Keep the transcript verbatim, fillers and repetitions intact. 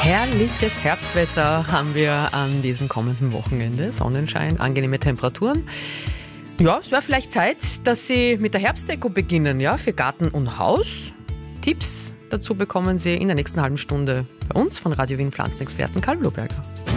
Herrliches Herbstwetter haben wir an diesem kommenden Wochenende. Sonnenschein, angenehme Temperaturen. Ja, es wäre vielleicht Zeit, dass Sie mit der Herbstdeko beginnen, ja, für Garten und Haus. Tipps dazu bekommen Sie in der nächsten halben Stunde bei uns von Radio Wien Pflanzenexperten Karl Bluberger.